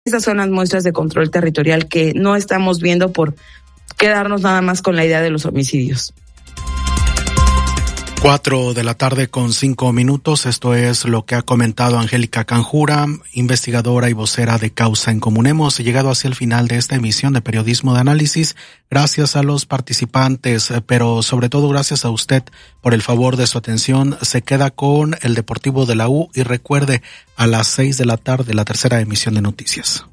Estas son las muestras de control territorial que no estamos viendo por quedarnos nada más con la idea de los homicidios. 4:05 p.m. Esto es lo que ha comentado Angélica Canjura, investigadora y vocera de Causa en Común. Hemos llegado hacia el final de esta emisión de Periodismo de Análisis. Gracias a los participantes, pero sobre todo gracias a usted por el favor de su atención. Se queda con el Deportivo de la U y recuerde, a las 6 p.m, la tercera emisión de noticias.